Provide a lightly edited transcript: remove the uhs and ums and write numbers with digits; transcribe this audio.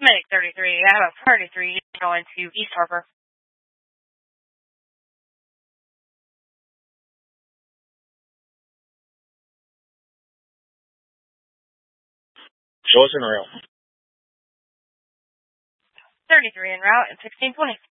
Medic 33, I have a 33 going to East Harbor. Show us en route. 33 en route at 1620.